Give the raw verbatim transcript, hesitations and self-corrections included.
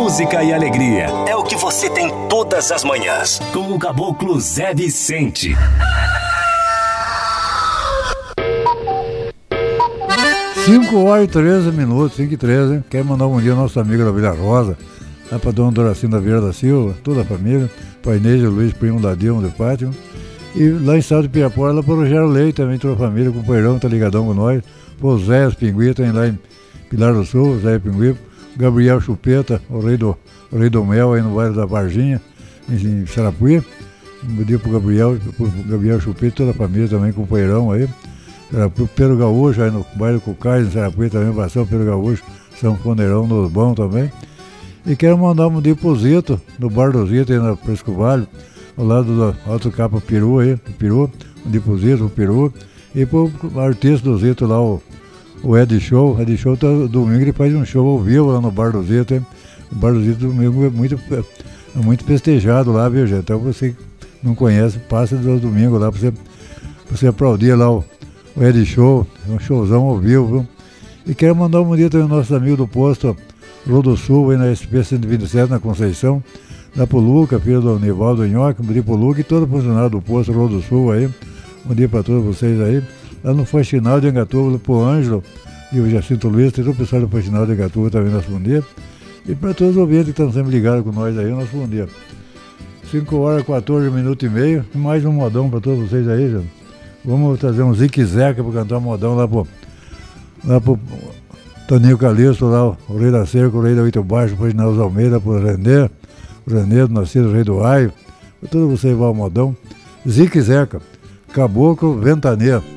música e alegria é o que você tem todas as manhãs. Com o Caboclo Zé Vicente. cinco horas e treze minutos, cinco e treze, hein? Quero mandar um bom dia ao nosso amigo da Vila Rosa, lá pra dona Doracina Vieira da Silva, toda a família, pra Inês e Luiz, primo da Dilma de Pátio. E lá em Estado de Pirapora, lá para o Rogério Leite também, toda a família, o companheirão tá ligadão com nós. Pô, Zé, as Pinguim, tem lá em Pilar do Sul, Zé Pinguim, Gabriel Chupeta, o rei do, o rei do mel aí no bairro da Varginha, em, em Sarapuí. Um bom dia pro Gabriel, pro Gabriel Chupeta, toda a família também, companheirão aí. Pro Pedro Gaúcho, aí no bairro Cucais, em Sarapuí também, passou o Pedro Gaúcho, São Foneirão, nos bons também. E quero mandar um dia pro Zito, no bar do Zito, aí na Presco Vale, ao lado do Alto Capa Peru aí, o Peru, um dia pro Zito, o Peru. E pro artista do Zito lá, o, o Ed Show, o Ed Show, tá, domingo ele faz um show ao vivo lá no bar do Zito, hein? O bar do Zito domingo é muito, é muito festejado lá, viu, gente? Então você que não conhece, passa do domingo lá pra você, pra você aplaudir lá o o Ed Show, um showzão ao vivo, viu? E quero mandar um bom dia também aos nossos amigos do posto Rodo Sul, aí na S P cento e vinte e sete, na Conceição, lá pro Luca, filho do Nivaldo Nhoque, um bom dia pro Luca e todo funcionário do posto Rodo Sul aí, um dia pra todos vocês aí. Lá no Faxinal de Engatuba, pro Ângelo e o Jacinto Luiz, tem todo o pessoal do Faxinal de Engatuba também, nosso bom dia. E para todos os ouvintes que estão sempre ligados com nós aí, nosso bom dia. cinco horas, quatorze minutos e meio, e mais um modão pra todos vocês aí, gente. Vamos trazer um Zique Zeca para cantar um modão lá pro, lá pro Toninho Calixto, lá, o Rei da Cerca, o Rei da Oito Baixo, pro Ginaldo Almeida, pro Renê, o Renê, do Nascido Rei do Aio, para todos vocês vão ao modão. Zique Zeca, Caboclo Ventania.